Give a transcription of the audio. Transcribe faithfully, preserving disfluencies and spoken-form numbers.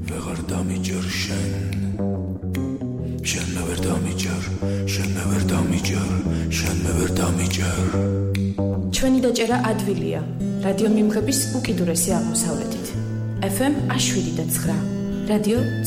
ვეღარ დამიჯერ შენ შენ მე ვერ დამიჯერ შენ მე ვერ დამიჯერ შენ მე ვერ დამიჯერ ჩვენი დაჭერა ადვილია რადიო მიმღების უკიდურესი აღმოსავლეთით ეფ ემ ათი შვიდი და ცხრა რადიო